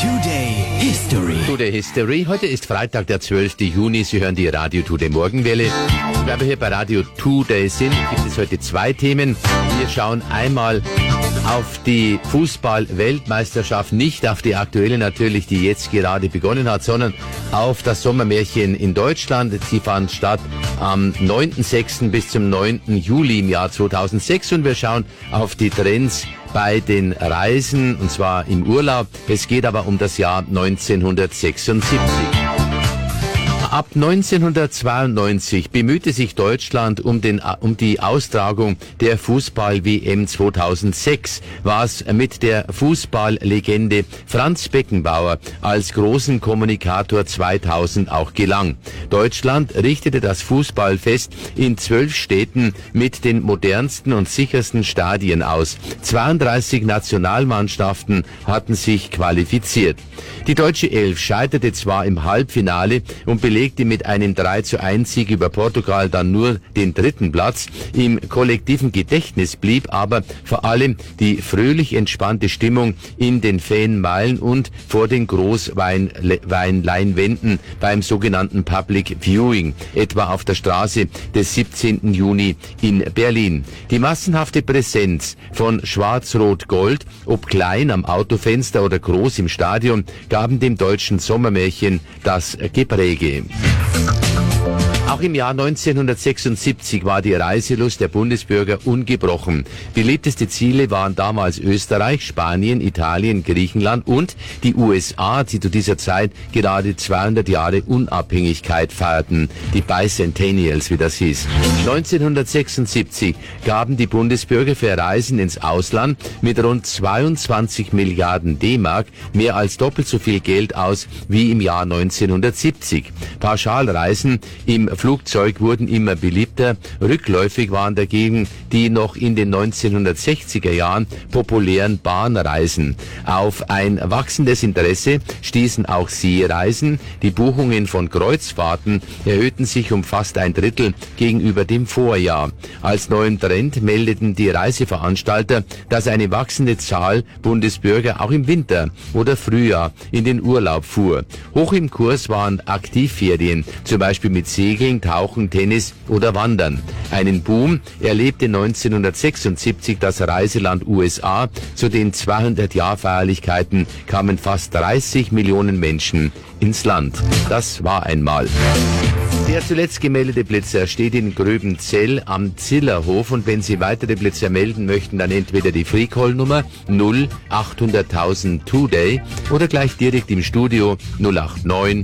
Today History. Heute ist Freitag, der 12. Juni. Sie hören die Radio Today Morgenwelle. Weil wir hier bei Radio Today sind, gibt es heute zwei Themen. Wir schauen einmal auf die Fußball-Weltmeisterschaft, nicht auf die aktuelle natürlich, die jetzt gerade begonnen hat, sondern auf das Sommermärchen in Deutschland. Sie fand statt am 9.6. bis zum 9. Juli im Jahr 2006 und wir schauen auf die Trends bei den Reisen, und zwar im Urlaub. Es geht aber um das Jahr 1976. Ab 1992 bemühte sich Deutschland um die Austragung der Fußball-WM 2006, was mit der Fußballlegende Franz Beckenbauer als großen Kommunikator 2000 auch gelang. Deutschland richtete das Fußballfest in 12 Städten mit den modernsten und sichersten Stadien aus. 32 Nationalmannschaften hatten sich qualifiziert. Die deutsche Elf scheiterte zwar im Halbfinale und belegte mit einem 3:1 Sieg über Portugal dann nur den 3. Platz. Im kollektiven Gedächtnis blieb aber vor allem die fröhlich entspannte Stimmung in den Fanmeilen und vor den Großweinleinwänden beim sogenannten Public Viewing, etwa auf der Straße des 17. Juni in Berlin. Die massenhafte Präsenz von Schwarz-Rot-Gold, ob klein am Autofenster oder groß im Stadion, gaben dem deutschen Sommermärchen das Gepräge. Auch im Jahr 1976 war die Reiselust der Bundesbürger ungebrochen. Beliebteste Ziele waren damals Österreich, Spanien, Italien, Griechenland und die USA, die zu dieser Zeit gerade 200 Jahre Unabhängigkeit feierten, die Bicentennials, wie das hieß. 1976 gaben die Bundesbürger für Reisen ins Ausland mit rund 22 Milliarden D-Mark mehr als doppelt so viel Geld aus wie im Jahr 1970. Pauschalreisen im Flugzeug wurden immer beliebter. Rückläufig waren dagegen die noch in den 1960er Jahren populären Bahnreisen. Auf ein wachsendes Interesse stießen auch Seereisen. Die Buchungen von Kreuzfahrten erhöhten sich um fast ein Drittel gegenüber dem Vorjahr. Als neuen Trend meldeten die Reiseveranstalter, dass eine wachsende Zahl Bundesbürger auch im Winter oder Frühjahr in den Urlaub fuhr. Hoch im Kurs waren Aktivferien, zum Beispiel mit Segeln, Tauchen, Tennis oder Wandern. Einen Boom erlebte 1976 das Reiseland USA. Zu den 200-Jahr-Feierlichkeiten kamen fast 30 Millionen Menschen ins Land. Das war einmal. Der zuletzt gemeldete Blitzer steht in Gröbenzell am Zillerhof und wenn Sie weitere Blitzer melden möchten, dann entweder die Freecall-Nummer 0800.000 Today oder gleich direkt im Studio 089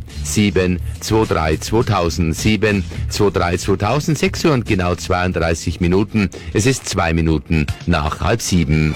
723 2000 723 2000 6 Uhr und genau 32 Minuten. Es ist 2 Minuten nach 6:30.